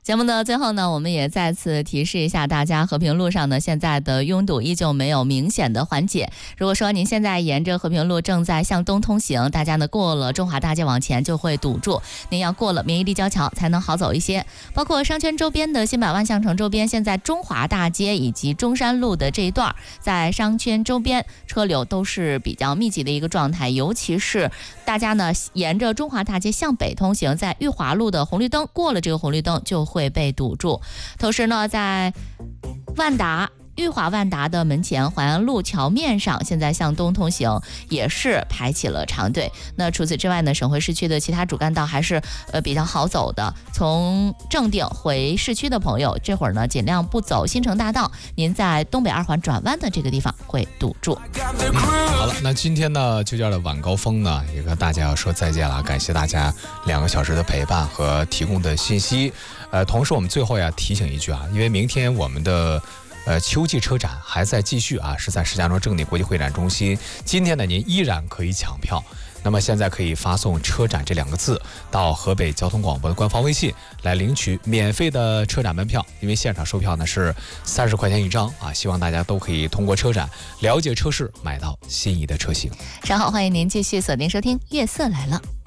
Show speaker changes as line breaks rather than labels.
节目的最后呢，我们也再次提示一下大家，和平路上呢现在的拥堵依旧没有明显的缓解。如果说您现在沿着和平路正在向东通行，大家呢过了中华大街往前就会堵住，您要过了免疫立交桥才能好走一些。包括商圈周边的新百万象城周边，现在中华大街以及中山路的这一段，在商圈周边车流都是比较密集的一个状态，尤其是大家呢沿着中华大街向北通行，在裕华路的红绿灯过了这个红绿灯就会被堵住。同时呢，在裕华万达的门前淮安路桥面上，现在向东通行也是排起了长队。那除此之外呢，省会市区的其他主干道还是比较好走的。从正定回市区的朋友，这会儿呢尽量不走新城大道，您在东北二环转弯的这个地方会堵住。
好了，那今天呢就叫了晚高峰呢，也跟大家要说再见了。感谢大家2个小时的陪伴和提供的信息。同时我们最后要提醒一句啊，因为明天我们的秋季车展还在继续啊，是在石家庄正定国际会展中心。今天呢，您依然可以抢票。那么现在可以发送"车展"这2个字到河北交通广播的官方微信来领取免费的车展门票。因为现场售票呢是30块钱一张啊，希望大家都可以通过车展了解车市，买到心仪的车型。
稍后欢迎您继续锁定收听《夜色来了》。